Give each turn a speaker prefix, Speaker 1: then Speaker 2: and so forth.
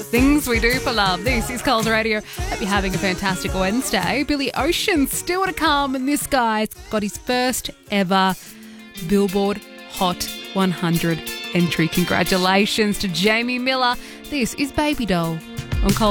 Speaker 1: Things we do for love. This is Coles Radio. Hope you're having a fantastic Wednesday. Billy Ocean still to come, and this guy's got his first ever Billboard Hot 100 entry. Congratulations to Jamie Miller. This is Baby Doll on Coles.